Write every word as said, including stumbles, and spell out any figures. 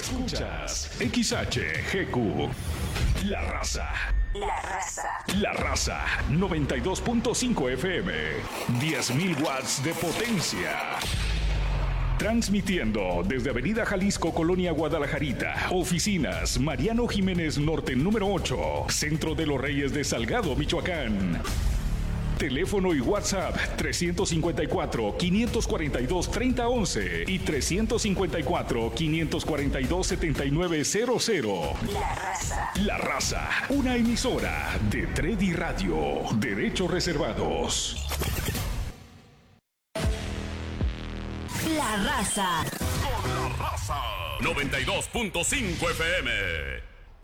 Escuchas X H G Q. La Raza. La Raza. La Raza. noventa y dos punto cinco F M. diez mil watts de potencia. Transmitiendo desde Avenida Jalisco, Colonia Guadalajarita. Oficinas Mariano Jiménez Norte número ocho. Centro de los Reyes de Salgado, Michoacán. Teléfono y WhatsApp trescientos cincuenta y cuatro, quinientos cuarenta y dos, treinta once y trescientos cincuenta y cuatro, quinientos cuarenta y dos, setenta y nueve cero cero. La Raza. La Raza, una emisora de Tredi Radio. Derechos reservados. La Raza. Con La Raza. noventa y dos punto cinco F M.